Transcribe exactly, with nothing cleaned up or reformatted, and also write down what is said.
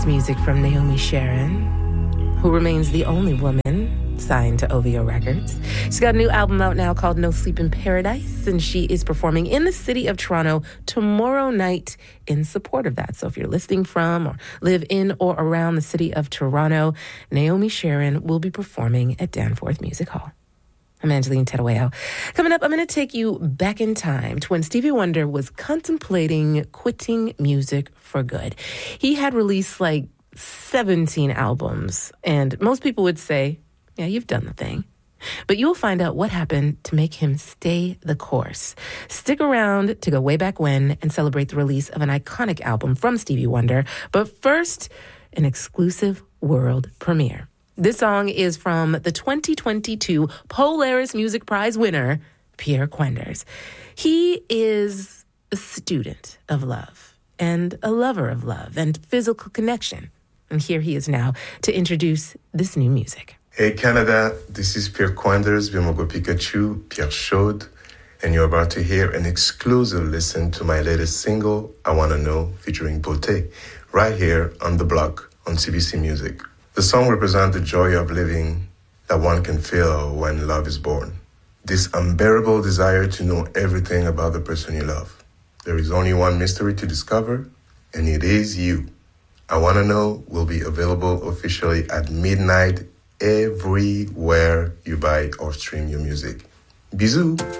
music from Naomi Sharon, who remains the only woman signed to O V O Records. She's got a new album out now called No Sleep in Paradise, and she is performing in the city of Toronto tomorrow night in support of that. So if you're listening from or live in or around the city of Toronto, Naomi Sharon will be performing at Danforth Music Hall. I'm Angeline Terueo. Coming up, I'm going to take you back in time to when Stevie Wonder was contemplating quitting music for good. He had released like seventeen albums, and most people would say, yeah, you've done the thing. But you'll find out what happened to make him stay the course. Stick around to go way back when and celebrate the release of an iconic album from Stevie Wonder. But first, an exclusive world premiere. This song is from the twenty twenty-two Polaris Music Prize winner, Pierre Quenders. He is a student of love and a lover of love and physical connection. And here he is now to introduce this new music. Hey Canada, this is Pierre Quenders, Vimogo Pikachu, Pierre Chaude, and you're about to hear an exclusive listen to my latest single, I Wanna Know, featuring Beauté, right here on The Block on C B C Music. The song represents the joy of living that one can feel when love is born. This unbearable desire to know everything about the person you love. There is only one mystery to discover, and it is you. I Wanna Know will be available officially at midnight everywhere you buy or stream your music. Bisous!